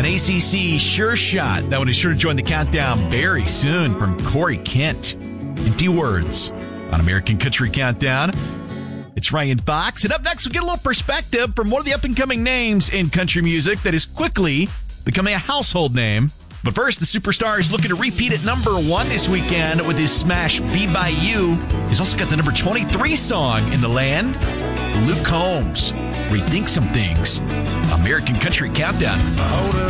An ACC sure shot. That one is sure to join the countdown very soon from Corey Kent. Empty Words on American Country Countdown. It's Ryan Fox. And up next, we'll get a little perspective from one of the up-and-coming names in country music that is quickly becoming a household name. But first, the superstar is looking to repeat at number 1 this weekend with his smash Be By You. He's also got the number 23 song in the land. Luke Combs, Rethink Some Things. American Country Countdown. Hold up.